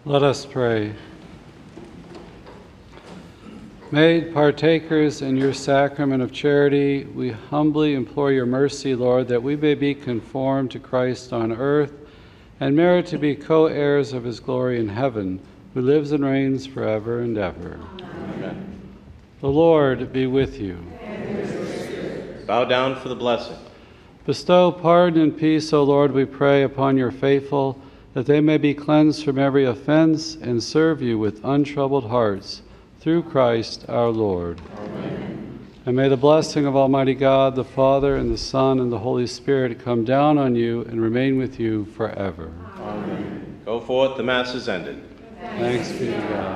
Let us pray. Made partakers in your sacrament of charity, we humbly implore your mercy, Lord, that we may be conformed to Christ on earth and merit to be co-heirs of his glory in heaven, who lives and reigns forever and ever. Amen. The Lord be with you. Bow down for the blessing. Bestow pardon and peace, O Lord, we pray, upon your faithful, that they may be cleansed from every offense and serve you with untroubled hearts, through Christ our Lord. Amen. And may the blessing of Almighty God, the Father, and the Son, and the Holy Spirit come down on you and remain with you forever. Amen. Go forth, the Mass is ended. Thanks be to God.